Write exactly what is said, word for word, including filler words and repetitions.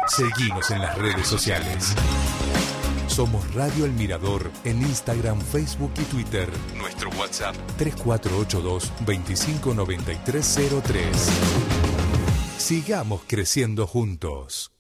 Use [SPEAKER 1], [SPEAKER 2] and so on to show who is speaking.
[SPEAKER 1] Seguinos en las redes sociales. Somos Radio El Mirador en Instagram, Facebook y Twitter. Nuestro WhatsApp tres cuatro ocho dos, veinticinco noventa y tres cero tres. Sigamos creciendo juntos.